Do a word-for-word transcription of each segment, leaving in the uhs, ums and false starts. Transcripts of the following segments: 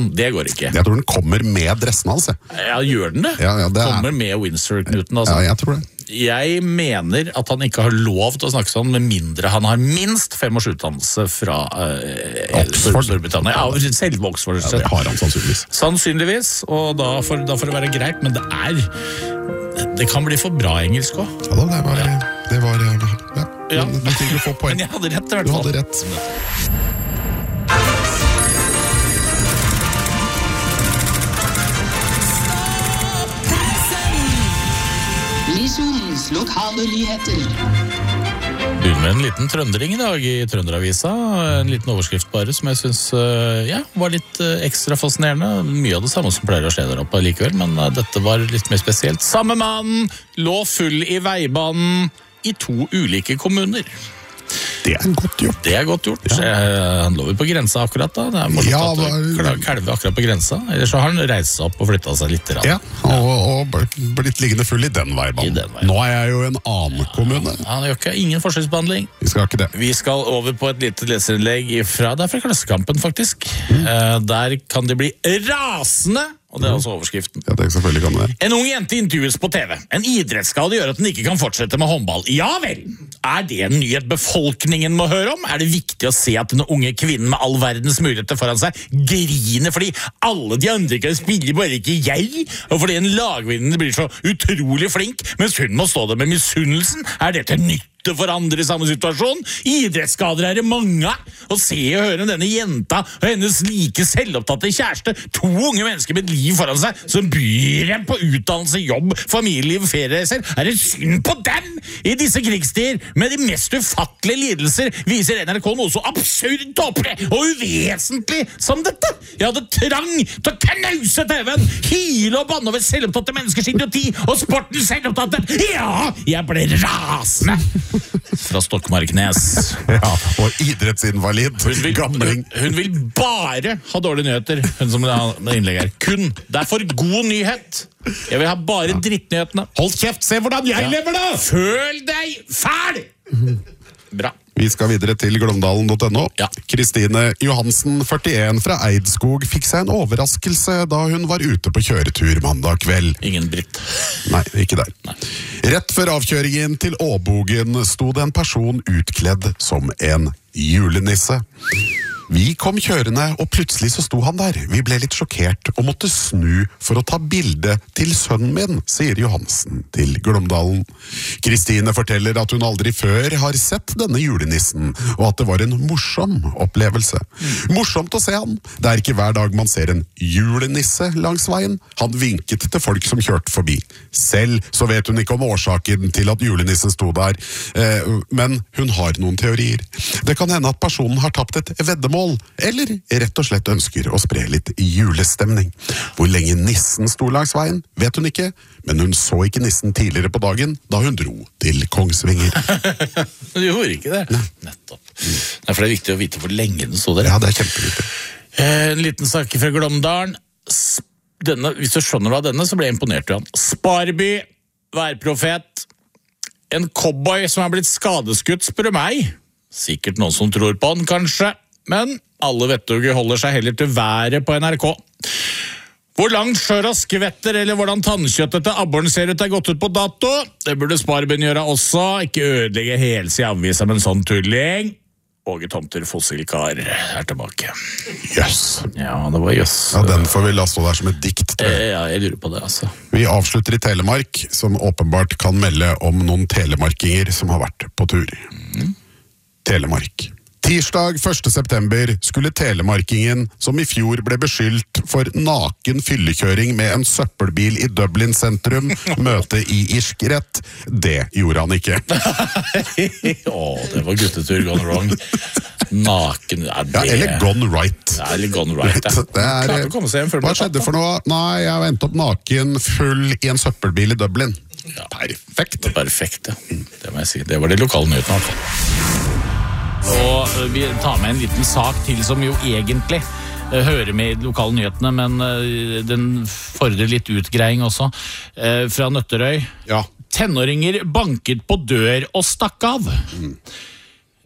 sånn, det går ikke. Jeg tror den kommer med dressen hans. Ja, gjør den det? Ja, ja, det er... Kommer med Windsor-knuten, altså. Ja, jeg tror det. Jeg mener at han ikke har lov til å snakke sånn, med mindre han har minst fem års utdannelse fra uh, Oxford. Storbritannia. Ja, selve Oxford. Ja, det har han sannsynligvis. Sannsynligvis, og da får, da får det være greit, men det er... Det kan bli for bra engelsk også. Ja, det var... Ja. Det var ja. Ja. Du, du fikk jo få poeng. Men jeg hadde rett i hvert Du fall. hadde rett. Misjonens lokale nyheter. Begynner med en liten trøndering i dag i Trønderavisa. En liten overskrift bare, som jeg synes ja, var litt ekstra fascinerende. Mye av det samme som pleier å skje der oppe likevel, men dette var litt mer spesielt. Samme mann lå full i veibanen i to ulike kommuner. Det er godt gjort. Det er godt gjort. Ja. Han lå vel på grensa akkurat da. Det er morsomt ja, at var... kalve akkurat på grensa. Ellers så har han reist seg opp og flyttet seg litt. Ja, og, og blitt liggende full i den veibanen. Nå er jeg jo i en annen kommune. Ja, han gjør ikke ingen forskjellsbehandling. Vi skal ikke det. Vi skal over på et lite leserinnlegg fra, det er fra Klassekampen faktisk. Mm. Der kan de bli rasende. Og det er altså overskriften. Ja, det er selvfølgelig kan det. En ung jente intervjues på T V. En idrettsskade gjør at den ikke kan fortsette med håndball. Ja vel! Er det en nyhet befolkningen må høre om? Er det viktig å se at den unge kvinnen med all verdens muligheter foran seg griner fordi alle de andre kan spille, bare ikke jeg? Og fordi en lagvinner blir så utrolig flink, mens hun må stå der med misunnelsen? Er det til nytt for andre i samme situasjon? Idrettsskader er det mange. Og se og høre denne jenta og hennes like selvopptatte kjæreste, to unge mennesker med et liv foran seg, som byr dem på utdannelse, jobb, familieliv, feriereiser. Er det synd på dem? I disse krigstider med de mest ufattelige lidelser viser N R K noe så absurd tåpelig og uvesentlig som dette. Jeg hadde trang til å knause T V-en, hile og banne over selvopptatte menneskers idioti og sportens selvopptatte. Ja, jeg ble rasende. Fra Stokmarknes. Ja, og idrettsinvalid. Hun vil, hun, hun vil bare ha dårlige nyheter. Hun som har innlegg her. Kun. Det er for god nyhet. Jeg vil ha bare ja. drittnyhetene. Hold kjeft, se hvordan jeg ja. lever da! Føl deg fæl! Bra. Vi skal videre til glåmdalen punktum no. Ja. Kristine Johansen, førtien, fra Eidskog, fikk seg en overraskelse da hun var ute på kjøretur mandag kveld. Ingen britt. Nei, ikke der. Nei. Rett før avkjøringen til Åbogen sto det en person utkledd som en julenisse. Vi kom kjørende, og plutselig så sto han der. Vi ble litt sjokkert og måtte snu for å ta bilde til sønnen min, sier Johansen til Glåmdalen. Kristine forteller at hun aldri før har sett denne julenissen, og at det var en morsom opplevelse. Morsomt å se han. Det er ikke hver dag man ser en julenisse langs veien. Han vinket til folk som kjørte forbi. Selv så vet hun ikke om årsaken til at julenissen sto der, men hun har noen teorier. Det kan hende at personen har tapt et veddemål, eller rett og slett ønsker å spre litt julestemning. Hvor lenge nissen sto langs veien, vet hun ikke, men hun så ikke nissen tidligere på dagen, da hun dro til Kongsvinger. Du gjorde ikke det? Nei. Nettopp. Mm. Derfor er det viktig å vite hvor lenge den stod der. Ja, det er kjempeviktig. En liten sak fra Glåmdalen. Denne, hvis du skjønner hva denne, så ble jeg imponert av han. Sparby, værprofet. En cowboy som er blitt skadeskutt, spør meg. Sikkert noen som tror på han, kanskje. Men alle vettuger holder seg heller til været på N R K. Hvor langt skjør og skvetter, eller hvordan tannkjøttet til abboren ser ut er gått ut på dato. Det burde Sparbyen gjøre også. Ikke ødelegge helse i avvisa med en sånn tulling. Åge Tomter, fossilkar, er tilbake. Jøss. Ja, det var jøss. Ja, den får vi la stå der som et dikt, tror jeg. Ja, jeg lurer på det, altså. Vi avslutter i Telemark, som åpenbart kan melde om noen telemarkinger som har vært på tur. Mm. Telemark. Tirsdag første september skulle telemarkingen, som i fjor ble beskyldt for naken fyllekjøring med en søppelbil i Dublin sentrum, møte i irsk rett. Det gjorde han ikke. Åh, det var guttetur gone wrong. Naken, ja, det... Ja, eller gone right. Ja, eller gone right, ja. Det er... Klart å komme seg hjem før det Hva skjedde for noe? Nei, jeg endte opp naken, full i en søppelbil i Dublin. Ja, perfekt. Det perfekt, ja. Det må jeg si. Det var det lokale nyhetene, i hvert fall. Og vi tar med en liten sak til som jo egentlig uh, hører med i lokale nyhetene, men uh, den fordrer litt utgreiing også. Uh, fra Nøtterøy. Ja. Tenåringer banket på dør og stakk av. Mm.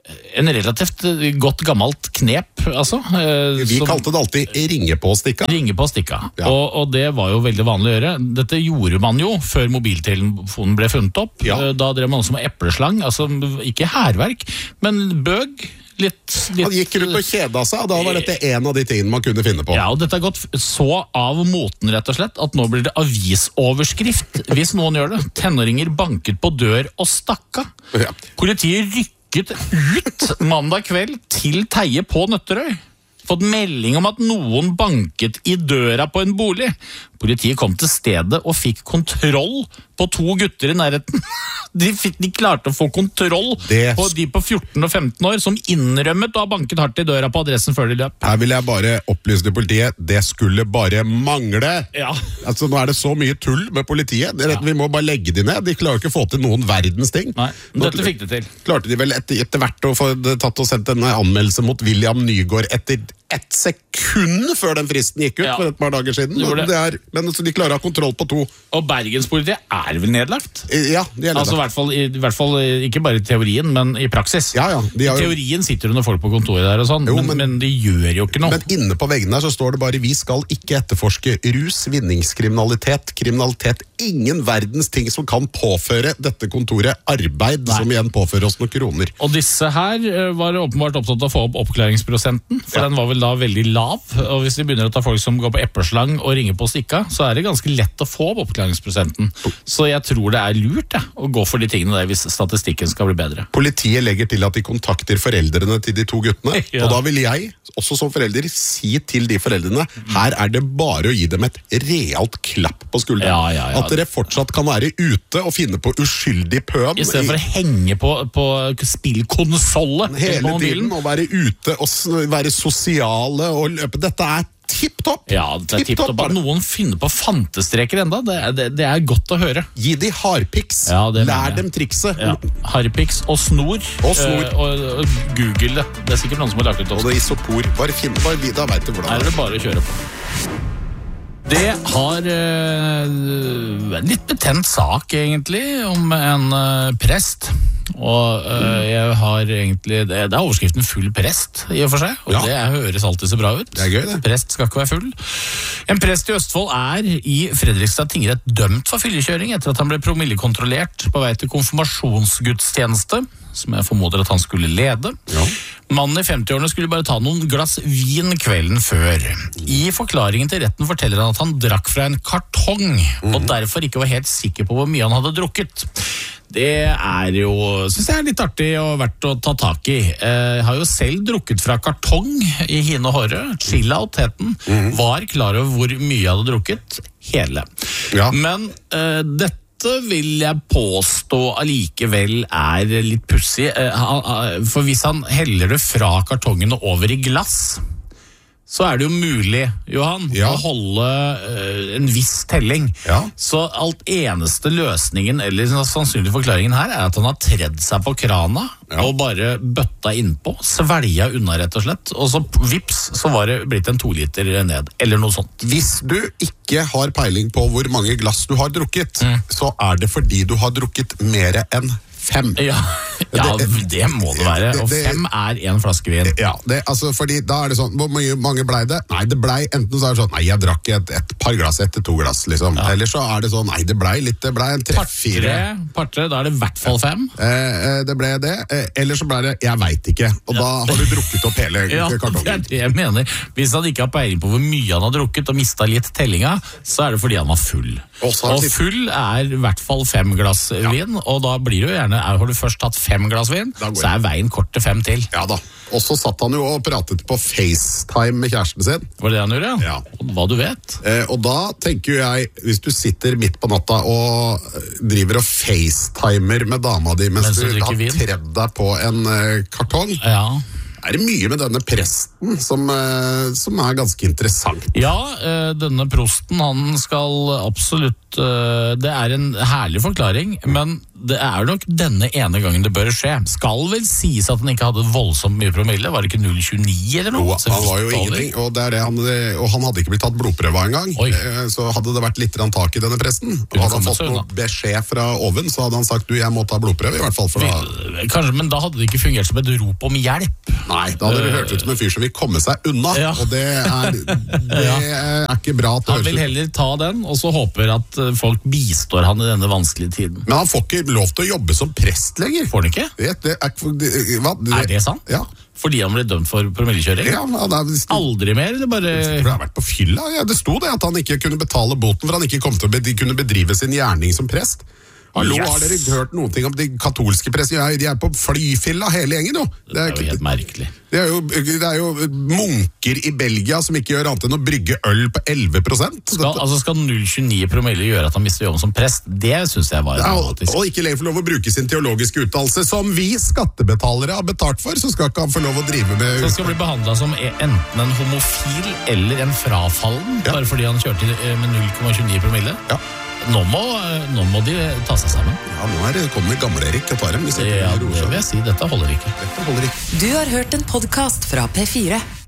en relativt godt gammelt knep, altså. Vi kalte det alltid ringe på og stikka. Ringe på og stikka, ja. og, og det var jo veldig vanlig å gjøre. Dette gjorde man jo før mobiltelefonen ble funnet opp. Ja. Da drev man også med epleslang, altså ikke hærverk, men bøg. Litt, litt, han gikk rundt og kjeda seg, og da var dette en av de tingene man kunne finne på. Ja, og dette har gått så av moten rett og slett, at nå blir det avisoverskrift hvis noen gjør det. Tenåringer banket på dør og stakka. Ja. Politiet rykket ut mandag kveld til Teie på Nøtterøy. Fått melding om at noen banket i døra på en bolig. Politiet kom til stedet og fikk kontroll på to gutter i nærheten. De, fikk, de klarte å få kontroll det... på de på fjorten og femten år som innrømmet å ha banket hardt i døra på adressen før de løp. Her vil jeg bare opplyse til politiet, det skulle bare mangle. Ja. Altså, nå er det så mye tull med politiet. Det, ja. Vi må bare legge de ned. De klarer ikke å få til noen verdens ting. Nei, men dette fikk de til. Klarte de vel etter, etter hvert å få tatt og sendt en anmeldelse mot William Nygaard etter ett sekund før den fristen gikk ut, ja. For et par dager siden. Det det er, men altså, de klarer å ha kontroll på to. Og Bergenspolitiet er vel nedlagt? Ja, de er nedlagt. Altså, i hvert fall, i, i hvert fall ikke bare i teorien, men i praksis. Ja, ja, de har I teorien sitter det noen folk på kontoret der og sånn, jo, men, men, men de gjør jo ikke noe. Men inne på veggene der så står det bare, vi skal ikke etterforske rus, vinningskriminalitet, kriminalitet, ingen verdens ting som kan påføre dette kontoret arbeid, Nei. Som igjen påfører oss noen kroner. Og disse her var åpenbart opptatt av å få opp oppklaringsprosenten, for ja. Den var vel da veldig lav, og hvis vi begynner å ta folk som går på epleslang og ringer på stikka, så er det ganske lett å få opp oppklaringsprosenten. Så jeg tror det er lurt ja, å gå for de tingene der hvis statistikken skal bli bedre. Politiet legger til at de kontakter foreldrene til de to guttene, ja. Og da vil jeg, også som forelder, si til de foreldrene, her er det bare å gi dem et realt klapp på skulderen. Ja, ja, ja. At dere fortsatt kan være ute og finne på uskyldig pøm. I stedet for å henge på, på spillkonsolle hele tiden, og være ute og være sosiale og løpe. Dette er tipp-topp. Ja, det er tipp-topp. At noen finner på fantestreker enda, det, det, det er godt å høre. Gi de hardpiks. Ja, lær dem trikset. Ja. Hardpiks og snor. Og snor. Uh, og, og Google det. Det er sikkert noen som har lagt ut også. Og det er isopor. Bare finn, bare, da vet du hvordan. Her er det bare å kjøre på. Det har uh, en litt betent sak egentlig om en uh, prest. Og uh, jeg har egentlig det, det er overskriften full prest i og for seg, og ja. Det høres alltid så bra ut. Det er gøy, det. Prest skal ikke være full. En prest i Østfold er i Fredrikstad tingrett dømt for fyllekjøring etter at han ble promillekontrollert på vei til konfirmasjonsgudstjeneste, som jeg formoder at han skulle lede. Ja. Mannen i femti-årene skulle bare ta noen glass vin kvelden før. I forklaringen til retten forteller han at han drakk fra en kartong, mm. og derfor ikke var helt sikker på hvor mye han hadde drukket. Det er jo, synes jeg er litt artig og verdt å ta tak i. Jeg har jo selv drukket fra kartong i hine håret. Chilla og teten mm. var klar over hvor mye jeg hadde drukket. Hele. Ja. Men uh, dette vil jeg påstå allikevel er litt pussig. For hvis han heller det fra kartongen og over i glass, så er det jo mulig, Johan, ja. Å holde uh, en viss telling. Ja. Så alt eneste løsningen, eller sannsynlig forklaringen her, er at han har tredd seg på krana, ja. Og bare bøtta innpå, svelja unna rett og slett, og så vips, så var det blitt en to liter ned, eller noe sånt. Hvis du ikke har peiling på hvor mange glass du har drukket, mm. så er det fordi du har drukket mer enn fem. Ja, ja det, det må det være. Og det, fem er en flaske vin. Ja, det, altså, fordi da er det sånn, hvor mange, mange blei det? Nei, det blei enten så er det sånn, nei, jeg drakk et, et par glass etter to glass, liksom. Ja. Eller så er det sånn, nei, det blei litt, det blei en tre-fire. Partre, da er det i hvert fall fem. Eh, det ble det. Eh, eller så blei det, jeg vet ikke. Og ja. Da har du drukket opp hele ja, kartongen. Det er det jeg mener. Hvis han ikke har peiling på hvor mye han har drukket og mistet litt tellinga, så er det fordi han var full. Også, og full er i hvert fall fem glass ja. Vin, og da blir det jo gjerne, har du først tatt fem glass vin, så er veien kort til fem til. Ja da. Og så satt han jo og pratet på FaceTime med kjæresten sin. Var det han gjorde? Ja. Hva du vet. Eh, og da tenker jo jeg, hvis du sitter midt på natta og driver og FaceTimer med dama di mens, mens du har tredd deg på en uh, kartong, ja. Er det mye med denne presten som, eh, som er ganske interessant? Ja, eh, denne prosten, han skal absolutt eh, Det er en herlig forklaring, men det er nok denne ene gangen det bør skje. Skal vel sies at han ikke hadde voldsomt mye promille. Var det ikke null komma tjueni eller noe? Jo, han var jo ingenting, og, det er det han, og han hadde ikke blitt tatt blodprøva engang. Oi. Så hadde det vært litt tak i denne presten, og hadde han fått noe beskjed fra oven, så hadde han sagt, du, jeg må ta blodprøve i hvert fall. For da... Kanskje, men da hadde det ikke fungert som et rop om hjelp. Nei, da hadde det hørt ut som en fyr som vil komme seg unna, ja. Og det er, det er ikke bra. Han vil heller ta den, og så håper at folk bistår han i denne vanskelige tiden. Men han får ikke lov til å jobbe som prest lenger. Får han ikke? Det, det er, det, hva, det, er det sant? Ja. Fordi han ble dømt for promillekjøring? Ja, er, Aldri mer? Det bare... For har vært på fylla. Ja, det sto det at han ikke kunne betale boten, for han ikke kom til å be, kunne bedrive sin gjerning som prest. Hallo, yes. Har dere hørt noen ting om de katolske prester? De er på flyfilla hele gjengen, jo. Det er jo helt merkelig. Det er jo, det er jo munker i Belgia som ikke gjør annet enn å brygge øl på elleve prosent. Skal, altså skal null komma tjueni promille gjøre at han mister jobben som prest? Det synes jeg var dramatisk. Ja, og ikke lenger få lov å bruke sin teologiske utdannelse, som vi skattebetalere har betalt for, så skal ikke han få lov å drive med... Så han skal bli behandlet som enten en homofil eller en frafallen, ja. Bare fordi han kjørte med null komma tjueni promille? Ja. Nå må, nå må de ta seg sammen. Ja, nå er det kommer Gamle-Erik til å ta dem. Ja, det vil jeg si. Dette holder ikke. Dette holder ikke. Du har hørt en podcast fra P fire.